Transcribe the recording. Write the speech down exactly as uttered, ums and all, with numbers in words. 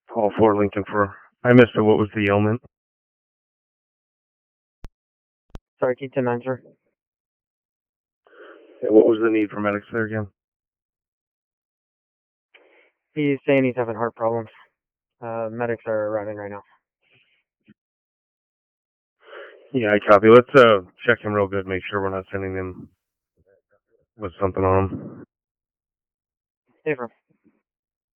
Call for Lincoln for. I missed it. What was the ailment? Sorry, Keith ten nine, sir. Yeah, what was the need for medics there again? He's saying he's having heart problems. Uh, medics are arriving right now. Yeah, I copy. Let's uh check him real good. Make sure we're not sending him with something on him. Hey,